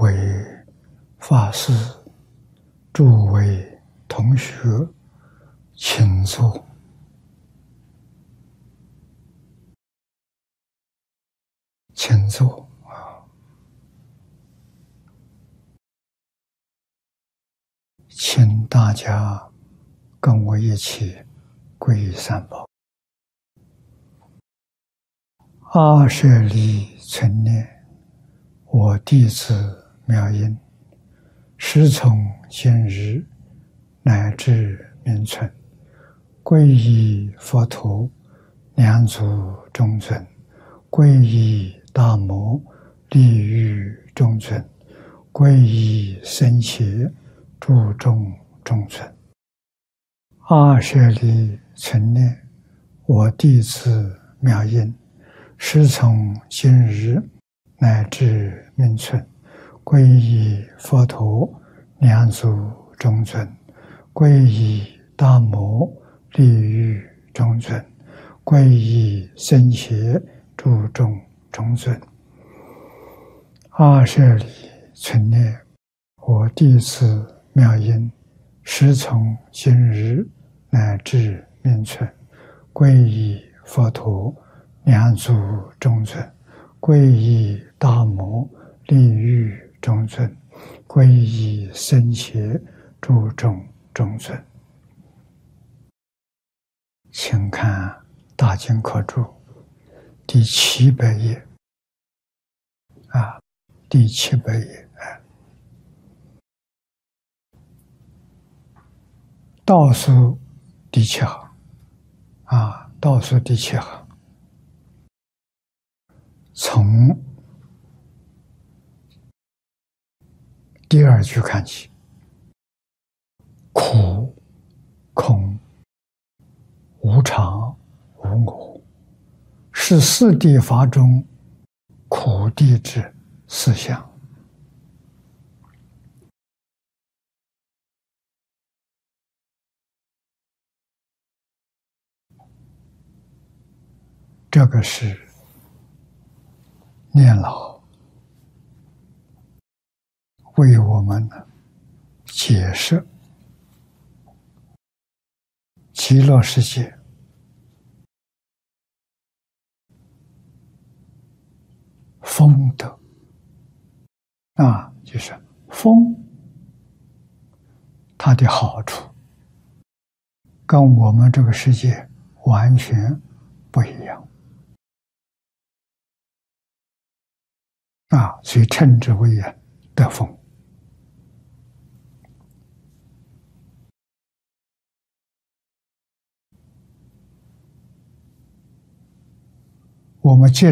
位法师、诸位同学，请坐。请坐。请大家跟我一起皈依三宝。阿舍利存念，我弟子妙音，时从今日乃至明存，皈依佛陀，两足中尊；皈依大摩，利欲中尊；皈依僧伽，注重中尊。阿舍利存念，我弟子妙音，时从今日乃至明存，皈依佛陀，两足中尊；皈依大摩，利欲中尊；皈依僧伽，注重中尊。阿舍利存念，我弟子妙音，时从今日乃至明存，皈依佛陀，两足中尊；皈依大摩，利欲中尊；皈依僧伽，注重中尊。请看大经科注第700页第700页倒数第7行倒数第7行，从第2句看起，苦、空、无常、无我，是四谛法中苦谛之4相。这个是念老为我们解释极乐世界风德就是风它的好处跟我们这个世界完全不一样所以称之为德风。我们接